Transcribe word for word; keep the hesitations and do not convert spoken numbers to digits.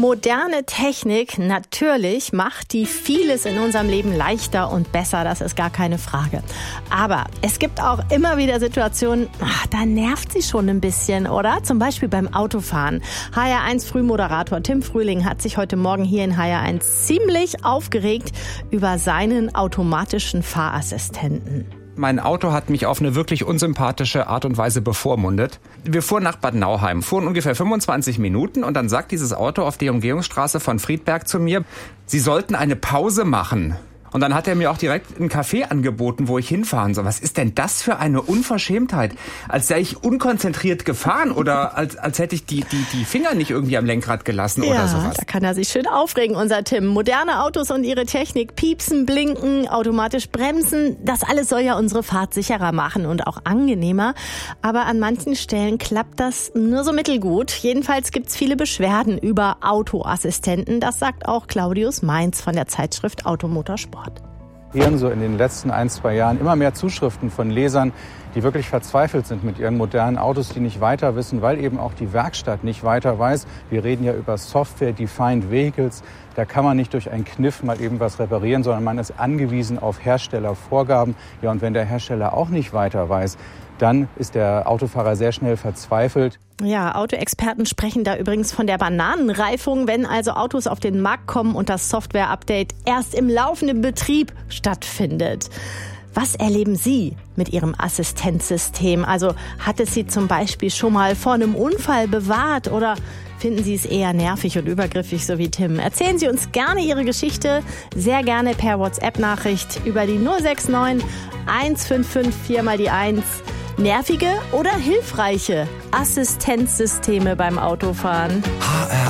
Moderne Technik, natürlich macht die vieles in unserem Leben leichter und besser, das ist gar keine Frage. Aber es gibt auch immer wieder Situationen, ach, da nervt sie schon ein bisschen, oder? Zum Beispiel beim Autofahren. H R eins Frühmoderator Tim Frühling hat sich heute Morgen hier in H R eins ziemlich aufgeregt über seinen automatischen Fahrassistenten. Mein Auto hat mich auf eine wirklich unsympathische Art und Weise bevormundet. Wir fuhren nach Bad Nauheim, fuhren ungefähr fünfundzwanzig Minuten und dann sagt dieses Auto auf der Umgehungsstraße von Friedberg zu mir, Sie sollten eine Pause machen. Und dann hat er mir auch direkt einen Café angeboten, wo ich hinfahren soll. Was ist denn das für eine Unverschämtheit? Als sei ich unkonzentriert gefahren oder als, als hätte ich die, die, die Finger nicht irgendwie am Lenkrad gelassen ja, oder sowas. Da kann er sich schön aufregen, unser Tim. Moderne Autos und ihre Technik, piepsen, blinken, automatisch bremsen, das alles soll ja unsere Fahrt sicherer machen und auch angenehmer. Aber an manchen Stellen klappt das nur so mittelgut. Jedenfalls gibt's viele Beschwerden über Autoassistenten. Das sagt auch Claudius Mainz von der Zeitschrift Automotorsport. Wir haben so in den letzten ein, zwei Jahren immer mehr Zuschriften von Lesern, die wirklich verzweifelt sind mit ihren modernen Autos, die nicht weiter wissen, weil eben auch die Werkstatt nicht weiter weiß. Wir reden ja über Software-Defined Vehicles. Da kann man nicht durch einen Kniff mal eben was reparieren, sondern man ist angewiesen auf Herstellervorgaben. Ja, und wenn der Hersteller auch nicht weiter weiß, dann ist der Autofahrer sehr schnell verzweifelt. Ja, Autoexperten sprechen da übrigens von der Bananenreifung, wenn also Autos auf den Markt kommen und das Software-Update erst im laufenden Betrieb stattfindet. Was erleben Sie mit Ihrem Assistenzsystem? Also hat es Sie zum Beispiel schon mal vor einem Unfall bewahrt oder finden Sie es eher nervig und übergriffig, so wie Tim? Erzählen Sie uns gerne Ihre Geschichte, sehr gerne per WhatsApp-Nachricht über die null sechs neun eins fünf fünf vier mal die eins. Nervige oder hilfreiche Assistenzsysteme beim Autofahren? H R